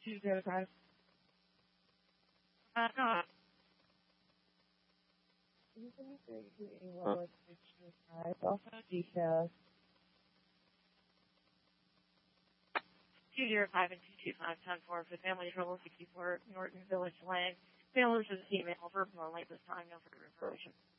205. No. Also details. 205 and 225 10-4 for family trouble 64 Norton Village Lane. Mailers is email for more late this time, no further information.